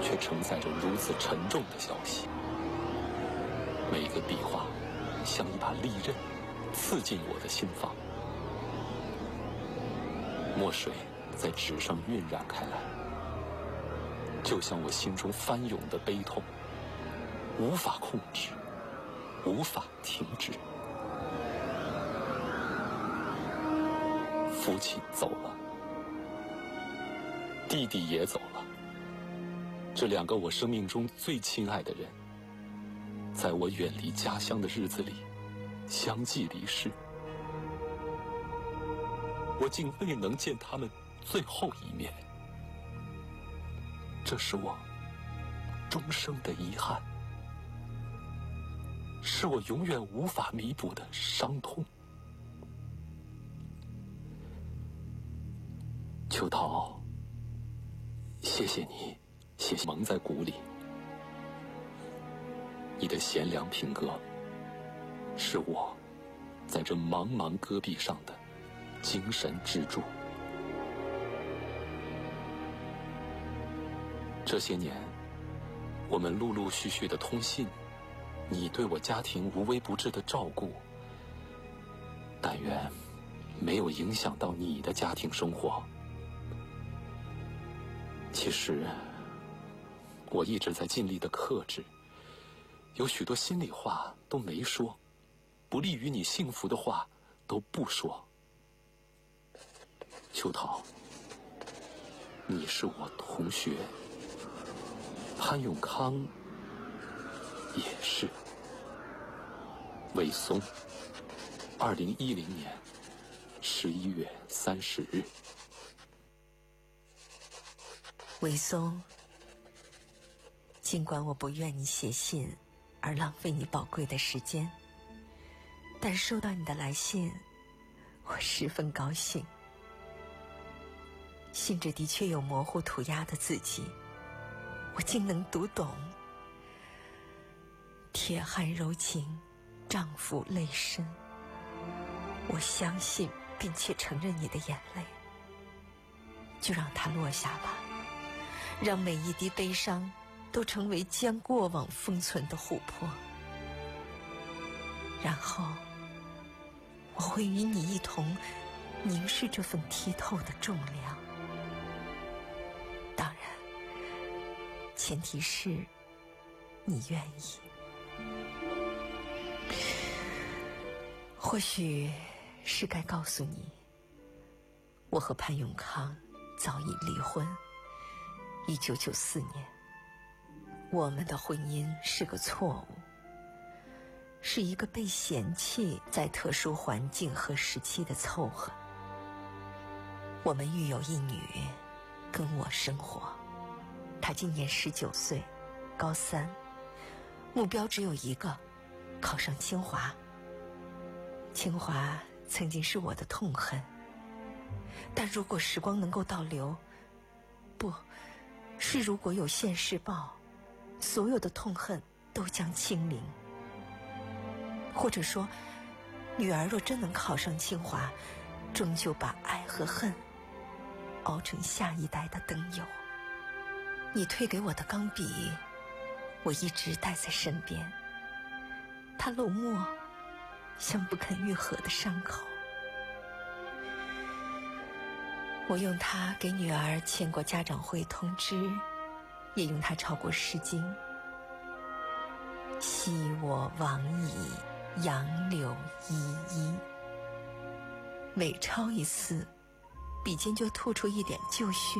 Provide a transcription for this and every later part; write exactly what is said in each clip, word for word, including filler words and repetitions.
却承载着如此沉重的消息。每一个笔画像一把利刃，刺进我的心房。墨水在纸上晕染开来，就像我心中翻涌的悲痛，无法控制，无法停止。父亲走了，弟弟也走了，这两个我生命中最亲爱的人，在我远离家乡的日子里相继离世。我竟未能见他们最后一面，这是我终生的遗憾，是我永远无法弥补的伤痛。秋桃，谢谢你，谢谢蒙在鼓里。你的贤良品格，是我在这茫茫戈壁上的精神支柱。这些年，我们陆陆续续的通信，你对我家庭无微不至的照顾，但愿没有影响到你的家庭生活。其实，我一直在尽力的克制，有许多心里话都没说，不利于你幸福的话都不说。秋桃，你是我同学，潘永康也是。魏松，二零一零年十一月三十日。 魏松，尽管我不愿你写信而浪费你宝贵的时间，但收到你的来信，我十分高兴。信纸的确有模糊涂鸦的字迹，我竟能读懂。铁汉柔情，丈夫泪深。我相信并且承认你的眼泪，就让它落下吧，让每一滴悲伤都成为将过往封存的琥珀。然后我会与你一同凝视这份剔透的重量。当然，前提是你愿意。或许是该告诉你，我和潘永康早已离婚。一九九四年，我们的婚姻是个错误，是一个被嫌弃在特殊环境和时期的凑合。我们育有一女，跟我生活。她今年十九岁，高三，目标只有一个，考上清华。清华曾经是我的痛恨，但如果时光能够倒流，不是如果有现世报，所有的痛恨都将清零。或者说，女儿若真能考上清华，终究把爱和恨熬成下一代的灯油。你推给我的钢笔，我一直带在身边，它漏墨，像不肯愈合的伤口。我用它给女儿签过家长会通知，也用它抄过诗经。昔我往矣，杨柳依依。每抄一次，笔尖就吐出一点旧血。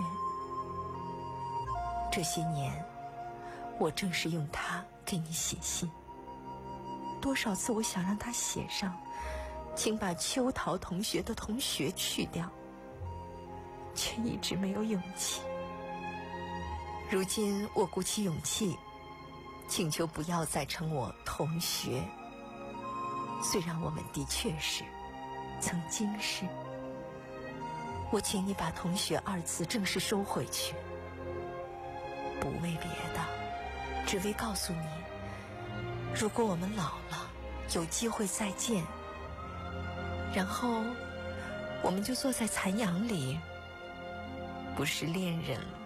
这些年，我正是用它给你写信。多少次我想让他写上，请把秋桃同学的同学去掉，却一直没有勇气。如今我鼓起勇气，请求不要再称我同学。虽然我们的确是，曾经是。我请你把同学二字正式收回去，不为别的，只为告诉你，如果我们老了，有机会再见，然后我们就坐在残阳里，不是恋人了，